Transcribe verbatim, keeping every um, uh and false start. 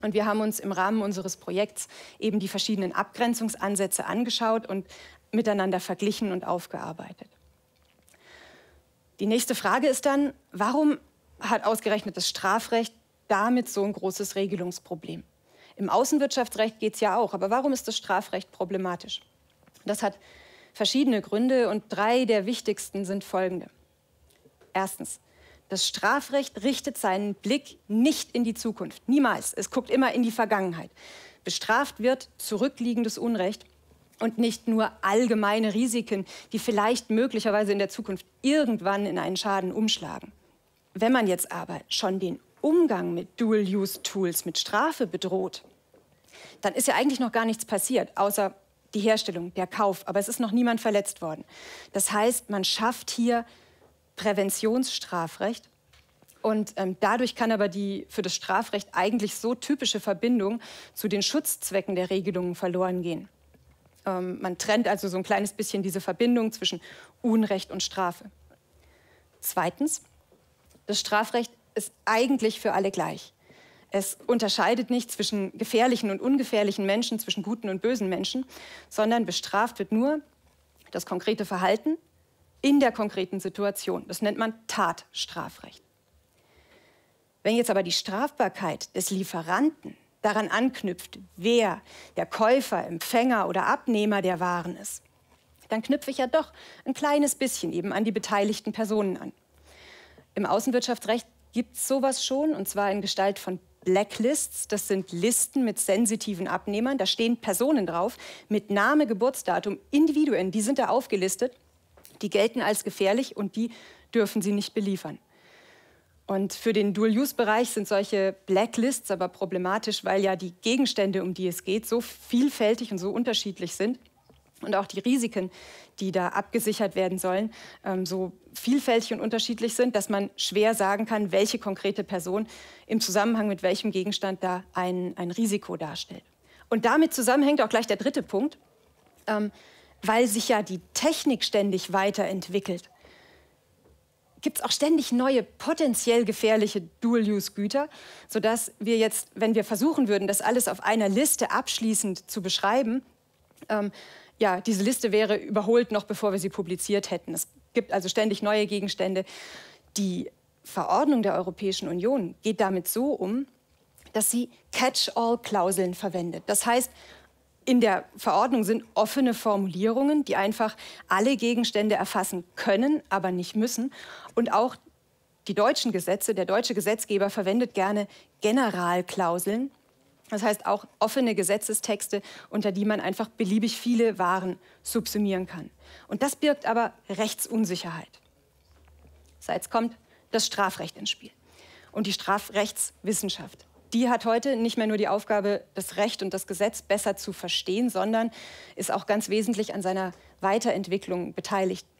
Und wir haben uns im Rahmen unseres Projekts eben die verschiedenen Abgrenzungsansätze angeschaut und miteinander verglichen und aufgearbeitet. Die nächste Frage ist dann, warum hat ausgerechnet das Strafrecht damit so ein großes Regelungsproblem? Im Außenwirtschaftsrecht geht es ja auch, aber warum ist das Strafrecht problematisch? Das hat verschiedene Gründe und drei der wichtigsten sind folgende. Erstens, das Strafrecht richtet seinen Blick nicht in die Zukunft, niemals. Es guckt immer in die Vergangenheit. Bestraft wird zurückliegendes Unrecht und nicht nur allgemeine Risiken, die vielleicht möglicherweise in der Zukunft irgendwann in einen Schaden umschlagen. Wenn man jetzt aber schon den Umgang mit Dual-Use-Tools, mit Strafe bedroht, dann ist ja eigentlich noch gar nichts passiert, außer die Herstellung, der Kauf. Aber es ist noch niemand verletzt worden. Das heißt, man schafft hier Präventionsstrafrecht. Und ähm, dadurch kann aber die für das Strafrecht eigentlich so typische Verbindung zu den Schutzzwecken der Regelungen verloren gehen. Ähm, man trennt also so ein kleines bisschen diese Verbindung zwischen Unrecht und Strafe. Zweitens, das Strafrecht ist eigentlich für alle gleich. Es unterscheidet nicht zwischen gefährlichen und ungefährlichen Menschen, zwischen guten und bösen Menschen, sondern bestraft wird nur das konkrete Verhalten in der konkreten Situation. Das nennt man Tatstrafrecht. Wenn jetzt aber die Strafbarkeit des Lieferanten daran anknüpft, wer der Käufer, Empfänger oder Abnehmer der Waren ist, dann knüpfe ich ja doch ein kleines bisschen eben an die beteiligten Personen an. Im Außenwirtschaftsrecht gibt es sowas schon, und zwar in Gestalt von Blacklists. Das sind Listen mit sensitiven Abnehmern. Da stehen Personen drauf mit Name, Geburtsdatum, Individuen, die sind da aufgelistet. Die gelten als gefährlich und die dürfen sie nicht beliefern. Und für den Dual-Use-Bereich sind solche Blacklists aber problematisch, weil ja die Gegenstände, um die es geht, so vielfältig und so unterschiedlich sind. Und auch die Risiken, die da abgesichert werden sollen, ähm, so vielfältig und unterschiedlich sind, dass man schwer sagen kann, welche konkrete Person im Zusammenhang mit welchem Gegenstand da ein, ein Risiko darstellt. Und damit zusammenhängt auch gleich der dritte Punkt, ähm, weil sich ja die Technik ständig weiterentwickelt, gibt es auch ständig neue, potenziell gefährliche Dual-Use-Güter, sodass wir jetzt, wenn wir versuchen würden, das alles auf einer Liste abschließend zu beschreiben, ähm, ja, diese Liste wäre überholt, noch bevor wir sie publiziert hätten. Es gibt also ständig neue Gegenstände. Die Verordnung der Europäischen Union geht damit so um, dass sie Catch-all-Klauseln verwendet. Das heißt, in der Verordnung sind offene Formulierungen, die einfach alle Gegenstände erfassen können, aber nicht müssen. Und auch die deutschen Gesetze, der deutsche Gesetzgeber verwendet gerne Generalklauseln. Das heißt auch offene Gesetzestexte, unter die man einfach beliebig viele Waren subsumieren kann. Und das birgt aber Rechtsunsicherheit. So, jetzt kommt das Strafrecht ins Spiel und die Strafrechtswissenschaft. Die hat heute nicht mehr nur die Aufgabe, das Recht und das Gesetz besser zu verstehen, sondern ist auch ganz wesentlich an seiner Weiterentwicklung beteiligt.